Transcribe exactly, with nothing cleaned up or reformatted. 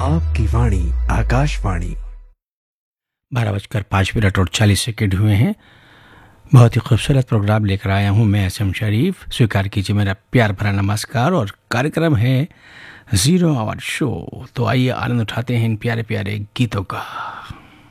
आपकी वाणी आकाशवाणी। बारह बजकर पाँच मिनट और चालीस सेकेंड हुए हैं। बहुत ही खूबसूरत प्रोग्राम लेकर आया हूँ मैं एस एम शरीफ। स्वीकार कीजिए मेरा प्यार भरा नमस्कार। और कार्यक्रम है ज़ीरो आवर शो। तो आइए आनंद उठाते हैं इन प्यारे प्यारे गीतों का।